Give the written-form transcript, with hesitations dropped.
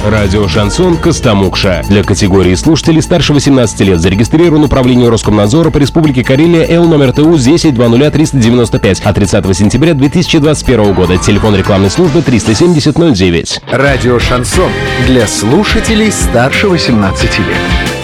Радио «Шансон» Костомукша. Для категории слушателей старше 18 лет зарегистрирован управление Роскомнадзора по Республике Карелия Л номер ТУ 10-00-395 от 30 сентября 2021 года. Телефон рекламной службы 370 09. Радио «Шансон» для слушателей старше 18 лет.